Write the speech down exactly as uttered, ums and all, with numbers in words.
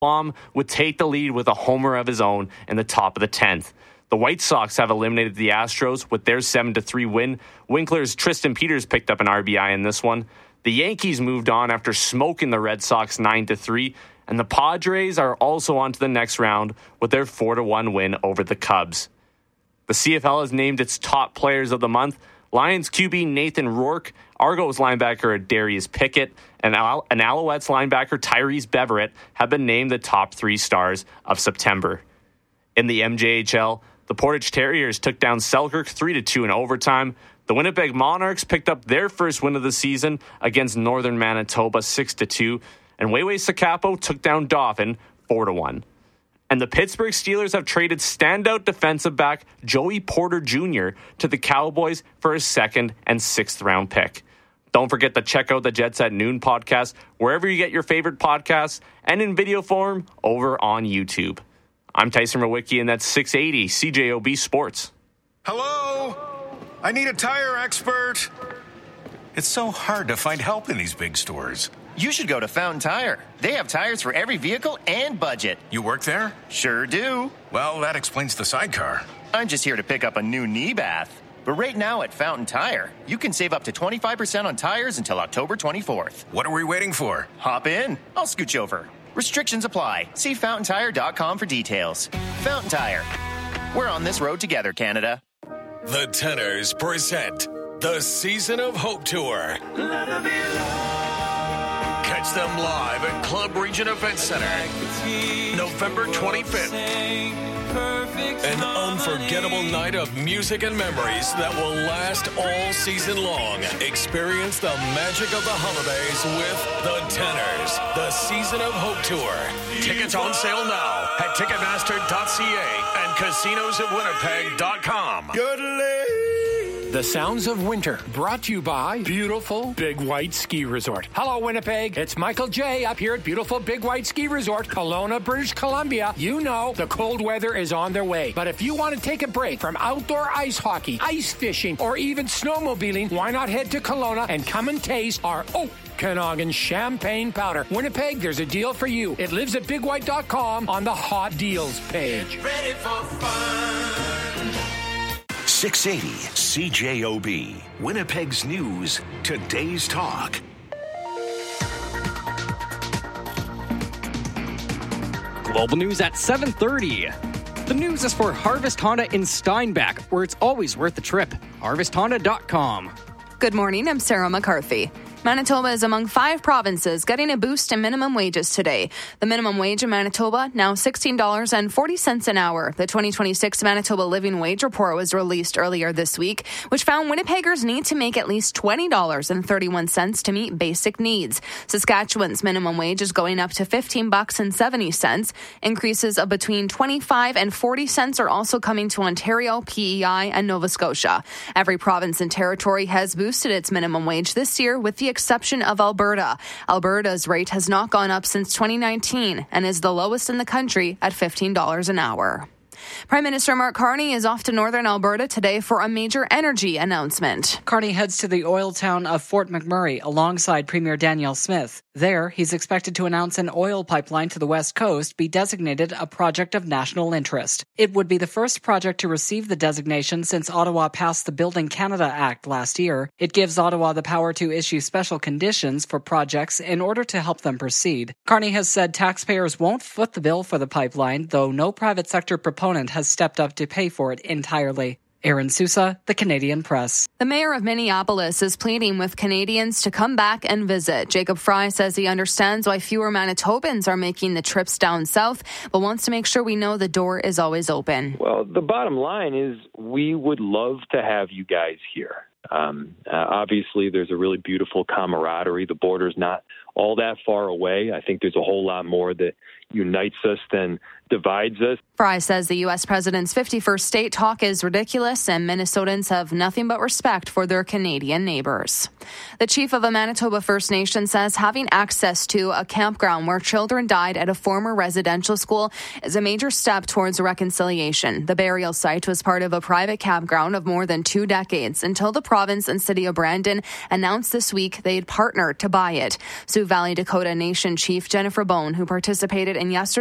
Baum would take the lead with a homer of his own in the top of the tenth. The White Sox have eliminated the Astros with their seven to three win. Winkler's Tristan Peters picked up an R B I in this one. The Yankees moved on after smoking the Red Sox nine to three. And the Padres are also on to the next round with their four to one win over the Cubs. The C F L has named its top players of the month. Lions Q B Nathan Rourke, Argos linebacker Darius Pickett, and Al- and Alouettes linebacker Tyrese Beverett have been named the top three stars of September. In the M J H L, the Portage Terriers took down Selkirk three to two in overtime. The Winnipeg Monarchs picked up their first win of the season against Northern Manitoba six to two. And Weiwei Sakapo took down Dauphin four to one. And the Pittsburgh Steelers have traded standout defensive back Joey Porter Junior to the Cowboys for a second and sixth round pick. Don't forget to check out the Jets at Noon podcast wherever you get your favorite podcasts and in video form over on YouTube. I'm Tyson Rowicki, and that's six eighty C J O B Sports. Hello? I need a tire expert. It's so hard to find help in these big stores. You should go to Fountain Tire. They have tires for every vehicle and budget. You work there? Sure do. Well, that explains the sidecar. I'm just here to pick up a new knee bath. But right now at Fountain Tire, you can save up to twenty-five percent on tires until October twenty-fourth. What are we waiting for? Hop in. I'll scooch over. Restrictions apply. See fountain tire dot com for details. Fountain Tire. We're on this road together, Canada. The Tenors present the Season of Hope Tour. Catch them live at Club Region Event Center, November twenty-fifth. An unforgettable night of music and memories that will last all season long. Experience the magic of the holidays with the Tenors, the Season of Hope Tour. Tickets on sale now at Ticketmaster dot c a and casinos of winnipeg dot com. The Sounds of Winter, brought to you by beautiful Big White Ski Resort. Hello, Winnipeg. It's Michael J. up here at beautiful Big White Ski Resort, Kelowna, British Columbia. You know the cold weather is on their way. But if you want to take a break from outdoor ice hockey, ice fishing, or even snowmobiling, why not head to Kelowna and come and taste our Okanagan champagne powder. Winnipeg, there's a deal for you. It lives at big white dot com on the hot deals page. Get ready for fun. six eighty C J O B, Winnipeg's News, Today's Talk. Global News at seven thirty. The news is for Harvest Honda in Steinbach, where it's always worth the trip. harvest honda dot com. Good morning, I'm Sarah McCarthy. Manitoba is among five provinces getting a boost in minimum wages today. The minimum wage in Manitoba now sixteen dollars and forty cents an hour. The twenty twenty-six Manitoba Living Wage Report was released earlier this week, which found Winnipeggers need to make at least twenty dollars and thirty-one cents to meet basic needs. Saskatchewan's minimum wage is going up to fifteen bucks and seventy cents. Increases of between twenty-five and forty cents are also coming to Ontario, P E I, and Nova Scotia. Every province and territory has boosted its minimum wage this year, with the exception of Alberta. Alberta's rate has not gone up since twenty nineteen and is the lowest in the country at fifteen dollars an hour. Prime Minister Mark Carney is off to northern Alberta today for a major energy announcement. Carney heads to the oil town of Fort McMurray alongside Premier Danielle Smith. There, he's expected to announce an oil pipeline to the west coast be designated a project of national interest. It would be the first project to receive the designation since Ottawa passed the Building Canada Act last year. It gives Ottawa the power to issue special conditions for projects in order to help them proceed. Carney has said taxpayers won't foot the bill for the pipeline, though no private sector proponent has stepped up to pay for it entirely. Aaron Sousa, The Canadian Press. The mayor of Minneapolis is pleading with Canadians to come back and visit. Jacob Fry says he understands why fewer Manitobans are making the trips down south, but wants to make sure we know the door is always open. Well, the bottom line is we would love to have you guys here. Um, uh, obviously, there's a really beautiful camaraderie. The border's not all that far away. I think there's a whole lot more that unites us than divides us. Fry says the U S president's fifty-first state talk is ridiculous and Minnesotans have nothing but respect for their Canadian neighbors. The chief of a Manitoba First Nation says having access to a campground where children died at a former residential school is a major step towards reconciliation. The burial site was part of a private campground of more than two decades until the province and city of Brandon announced this week they'd partnered to buy it. Sioux Valley Dakota Nation Chief Jennifer Bone, who participated in yesterday's